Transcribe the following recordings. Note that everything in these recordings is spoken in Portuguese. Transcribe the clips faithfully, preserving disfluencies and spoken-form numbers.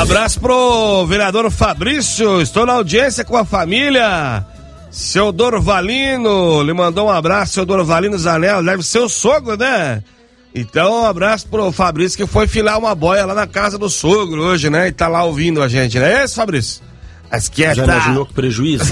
abraço pro vereador Fabrício, estou na audiência com a família. Seu Dorvalino, lhe mandou um abraço, seu Dorvalino Zanella, deve ser o sogro, né? Então, um abraço pro Fabrício, que foi filar uma boia lá na casa do sogro hoje, né? E tá lá ouvindo a gente, não é isso, Fabrício? Mas que é, já tá... imaginou que prejuízo?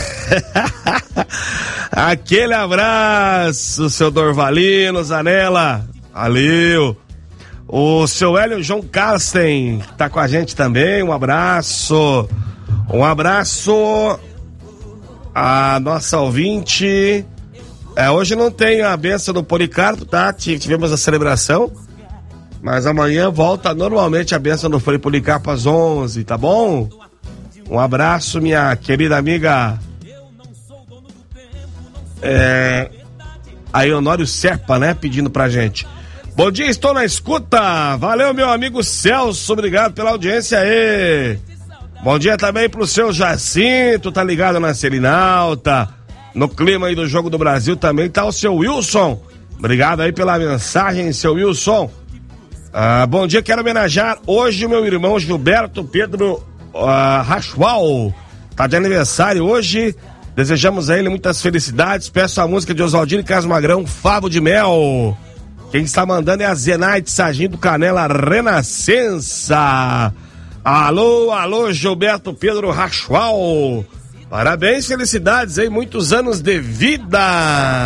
Aquele abraço, seu Dorvalino Zanella, valeu. O seu Hélio João Carsten tá com a gente também, um abraço. Um abraço a nossa ouvinte. É, hoje não tem a benção do Policarpo, tá? Tivemos a celebração, mas amanhã volta normalmente a benção do Policarpo às onze, tá bom? Um abraço, minha querida amiga é, a Eonório Serpa, né? Pedindo pra gente. Bom dia, estou na escuta. Valeu, meu amigo Celso, obrigado pela audiência aí. Bom dia também pro seu Jacinto, tá ligado na Selinalta. No clima aí do Jogo do Brasil também tá o seu Wilson. Obrigado aí pela mensagem, seu Wilson. Ah, bom dia, quero homenagear hoje o meu irmão Gilberto Pedro uh, Rachual. Tá de aniversário hoje. Desejamos a ele muitas felicidades. Peço a música de Oswaldino e Carlos Magrão, Favo de Mel. Quem está mandando é a Zenaide Sargento Canela Renascença. Alô, alô, Gilberto Pedro Rachual. Parabéns, felicidades aí, muitos anos de vida.